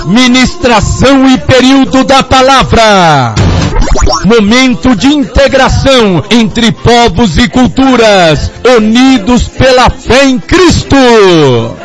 Ministração e período da palavra. Momento de integração entre povos e culturas, unidos pela fé em Cristo.